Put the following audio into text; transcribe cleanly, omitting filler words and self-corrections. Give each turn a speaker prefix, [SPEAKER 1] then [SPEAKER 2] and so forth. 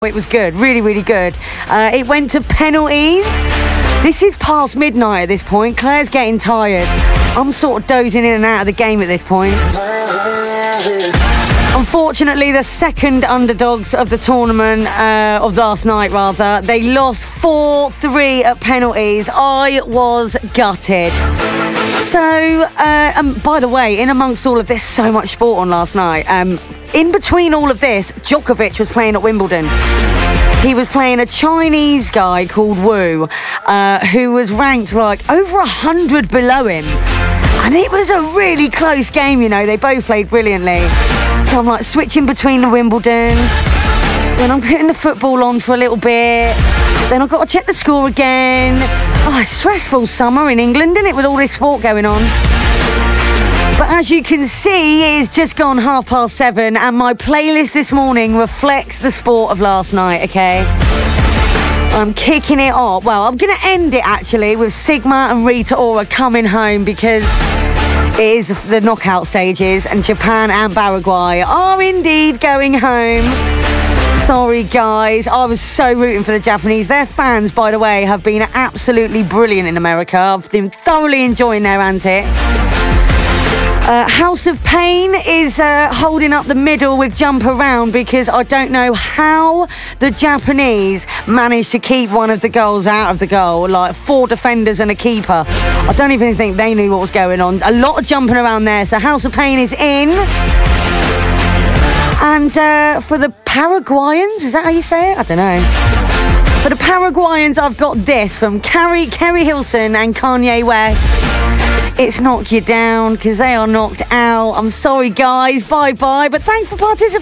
[SPEAKER 1] It was good, really, really good. It went to penalties. This is past midnight at this point. Claire's getting tired. I'm sort of dozing in and out of the game at this point. Unfortunately, the second underdogs of the tournament, of last night rather, they lost 4-3 at penalties. I was gutted. So, by the way, in amongst all of this, so much sport on last night. In between all of this, Djokovic was playing at Wimbledon. He was playing a Chinese guy called Wu, who was ranked like over 100 below him. And it was a really close game, you know. They both played brilliantly. So I'm like switching between the Wimbledon. Then I'm putting the football on for a little bit. Then I've got to check the score again. Oh, it's stressful summer in England, isn't it, with all this sport going on? But as you can see, it's just gone 7:30 and my playlist this morning reflects the sport of last night, okay? I'm kicking it off. Well, I'm going to end it actually with Sigma and Rita Ora coming home because it is the knockout stages and Japan and Paraguay are indeed going home. Sorry guys, I was so rooting for the Japanese. Their fans, by the way, have been absolutely brilliant in America. I've been thoroughly enjoying their antics. House of Pain is holding up the middle with Jump Around because I don't know how the Japanese managed to keep one of the goals out of the goal, like 4 defenders and a keeper. I don't even think they knew what was going on. A lot of jumping around there, so House of Pain is in. And for the Paraguayans, is that how you say it? I don't know. For the Paraguayans, I've got this from Kerry Hilson and Kanye West. It's Knock You Down because they are knocked out. I'm sorry, guys. Bye-bye. But thanks for participating.